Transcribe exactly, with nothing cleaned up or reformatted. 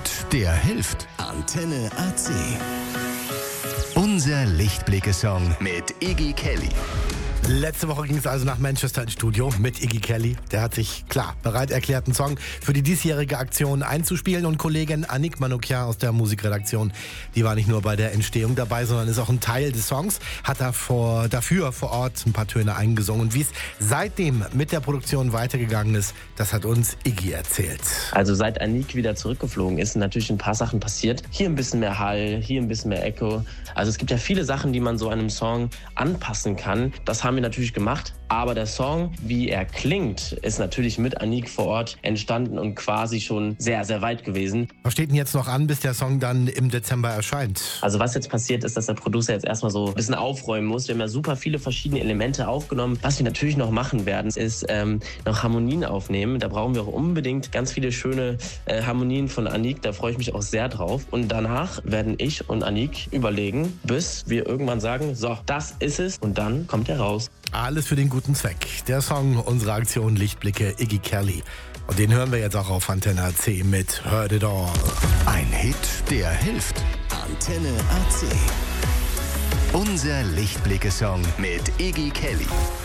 der hilft. Antenne A C. Unser Lichtblicke-Song mit Iggy Kelly. Letzte Woche ging es also nach Manchester ins Studio mit Iggy Kelly. Der hat sich, klar, bereit erklärt, einen Song für die diesjährige Aktion einzuspielen. Und Kollegin Annick Manoukian aus der Musikredaktion, die war nicht nur bei der Entstehung dabei, sondern ist auch ein Teil des Songs, hat da vor, dafür vor Ort ein paar Töne eingesungen. Und wie es seitdem mit der Produktion weitergegangen ist, das hat uns Iggy erzählt. Also seit Annick wieder zurückgeflogen ist, sind natürlich ein paar Sachen passiert. Hier ein bisschen mehr Hall, hier ein bisschen mehr Echo. Also es gibt ja viele Sachen, die man so einem Song anpassen kann. Das haben wir natürlich gemacht, aber der Song, wie er klingt, ist natürlich mit Annick vor Ort entstanden und quasi schon sehr, sehr weit gewesen. Was steht denn jetzt noch an, bis der Song dann im Dezember erscheint? Also was jetzt passiert ist, dass der Producer jetzt erstmal so ein bisschen aufräumen muss. Wir haben ja super viele verschiedene Elemente aufgenommen. Was wir natürlich noch machen werden, ist ähm, noch Harmonien aufnehmen. Da brauchen wir auch unbedingt ganz viele schöne äh, Harmonien von Annick. Da freue ich mich auch sehr drauf. Und danach werden ich und Annick überlegen, bis wir irgendwann sagen, so, das ist es. Und dann kommt er raus. Alles für den guten Zweck. Der Song unserer Aktion Lichtblicke, Iggy Kelly. Und den hören wir jetzt auch auf Antenne A C mit Heard It All. Ein Hit, der hilft. Antenne A C. Unser Lichtblicke-Song mit Iggy Kelly.